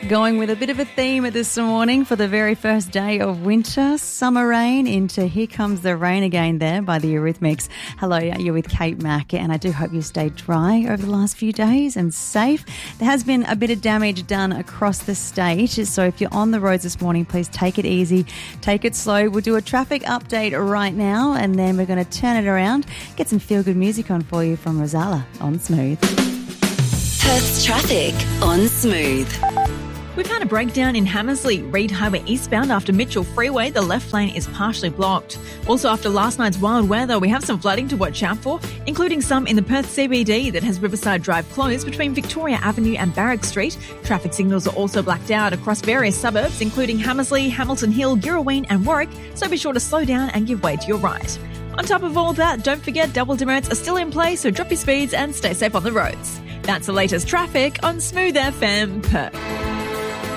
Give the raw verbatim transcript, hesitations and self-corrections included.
Going with a bit of a theme this morning for the very first day of winter, summer rain into Here Comes the Rain Again there by the Eurythmics. Hello, you're with Kate Mack, and I do hope you stayed dry over the last few days and safe. There has been a bit of damage done across the state, so if you're on the roads this morning, please take it easy, take it slow. We'll do a traffic update right now, and then we're going to turn it around, get some feel-good music on for you from Rosala on Smooth. Perth's traffic on Smooth. We've had a breakdown in Hamersley, Reed Highway eastbound after Mitchell Freeway. The left lane is partially blocked. Also, after last night's wild weather, we have some flooding to watch out for, including some in the Perth C B D that has Riverside Drive closed between Victoria Avenue and Barrack Street. Traffic signals are also blacked out across various suburbs, including Hamersley, Hamilton Hill, Girraween and Warwick, so be sure to slow down and give way to your right. On top of all that, don't forget double demerits are still in place, so drop your speeds and stay safe on the roads. That's the latest traffic on Smooth F M Perth.